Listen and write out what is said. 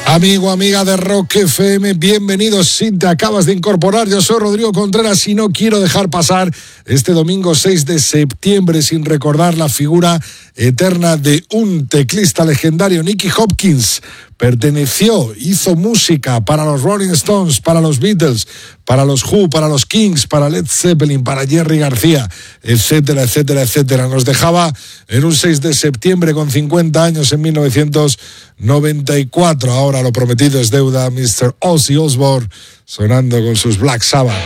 Amigo, amiga de Rock FM, bienvenidos si te acabas de incorporar. Yo soy Rodrigo Contreras y no quiero dejar pasar este domingo 6 de septiembre sin recordar la figura eterna de un teclista legendario. Nicky Hopkins hizo música para los Rolling Stones, para los Beatles, para los Who, para los Kings, para Led Zeppelin, para Jerry García, etcétera, etcétera, etcétera. Nos dejaba en un 6 de septiembre con 50 años en 1994. Ahora lo prometido es deuda. Mr. Ozzy Osbourne sonando con sus Black Sabbath.